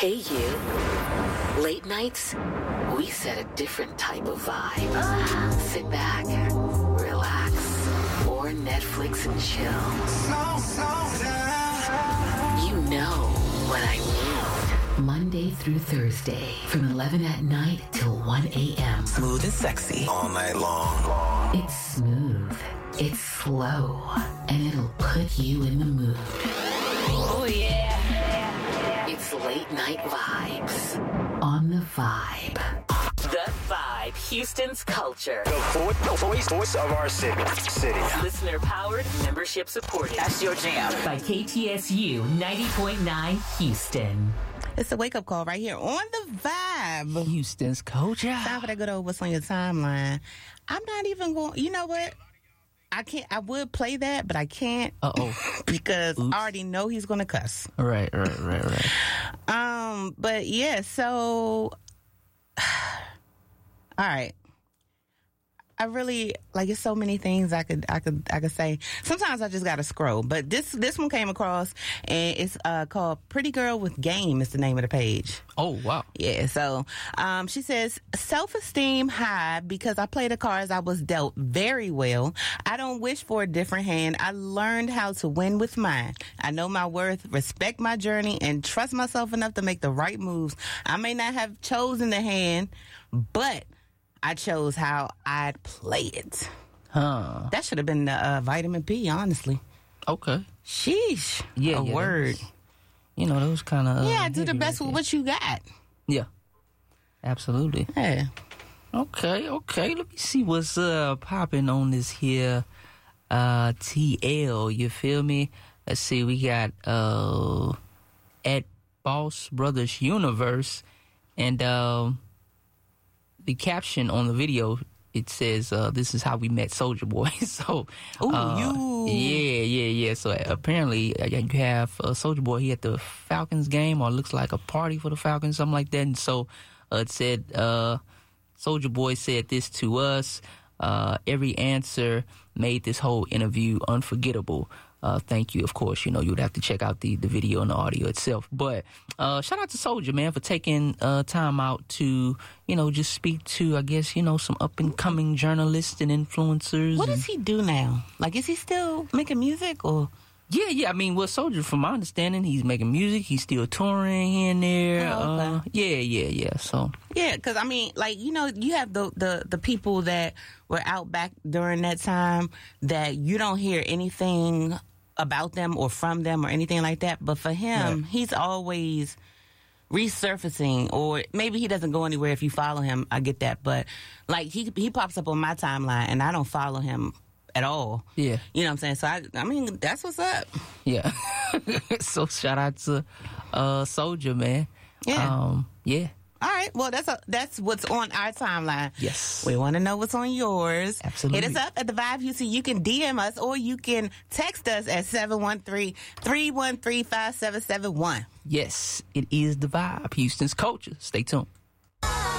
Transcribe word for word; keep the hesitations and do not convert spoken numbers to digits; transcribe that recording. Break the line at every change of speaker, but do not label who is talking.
Hey, you. Late nights, we set a different type of vibe. Sit back, relax, or Netflix and chill.
Slow, slow down.
You know what I mean. Monday through Thursday, from eleven at night till one a.m.
Smooth and sexy. All night long.
It's smooth, it's slow, and it'll put you in the mood. Oh, yeah. It's Late Night Vibes on The Vibe. The Vibe, Houston's culture.
The voice, voice of our city. city.
Listener powered, membership supported.
That's your jam.
By K T S U ninety point nine Houston.
It's a wake-up call right here on The Vibe.
Houston's culture.
Time for that good old what's on your timeline. I'm not even going, you know what? I can't, I would play that, but I can't.
Uh-oh.
Because
Oops.
I already know he's going to cuss.
Right, right, right, right.
Um, but yeah, so, all right. I really, like, it's so many things I could, I could, I could say. Sometimes I just gotta scroll, but this, this one came across, and it's uh, called "Pretty Girl with Game" is the name of the page.
Oh, wow.
Yeah, so um, she says, self-esteem high because I play the cards I was dealt very well. I don't wish for a different hand. I learned how to win with mine. I know my worth, respect my journey, and trust myself enough to make the right moves. I may not have chosen the hand, but I chose how I'd play it.
Huh.
That should have been the uh, vitamin P, honestly.
Okay.
Sheesh.
Yeah,
a
yeah,
word.
was, you know, those kind of... Uh,
yeah, do the
heavy
best
right
with what you got.
Yeah. Absolutely.
Yeah.
Okay, okay. Let me see what's uh, popping on this here uh, T L. You feel me? Let's see. We got uh, at Boss Brothers Universe. And um, the caption on the video, it says, uh, this is how we met Soulja Boy. so,
Ooh,
uh,
you.
Yeah, yeah, yeah. So apparently uh, you have uh, Soulja Boy. He at the Falcons game, or looks like a party for the Falcons, something like that. And so uh, it said, uh, Soulja Boy said this to us. Uh, every answer made this whole interview unforgettable. Uh, thank you. Of course, you know, you would have to check out the, the video and the audio itself. But uh, shout out to Soulja, man, for taking uh, time out to, you know, just speak to, I guess, you know, some up-and-coming journalists and influencers.
What
and,
does he do now? Like, is he still making music or?
Yeah, yeah. I mean, well, Soulja, from my understanding, he's making music. He's still touring here and there.
Oh, okay.
uh, yeah, yeah, yeah. So
Yeah, because, I mean, like, you know, you have the, the, the people that were out back during that time that you don't hear anything about them or from them or anything like that. But for him,
right.
he's always resurfacing, or maybe he doesn't go anywhere if you follow him. I get that. But, like, he he pops up on my timeline, and I don't follow him at all.
Yeah.
You know what I'm saying? So, I, I mean, that's what's up.
yeah. So shout out to uh, Soulja, man.
Yeah.
Um, yeah.
All right. Well, that's a, that's what's on our timeline.
Yes.
We want to know what's on yours.
Absolutely.
Hit us up at the Vibe Houston. You can D M us, or you can text us at seven one three, three one three, five seven seven one.
Yes, it is the Vibe, Houston's culture. Stay tuned.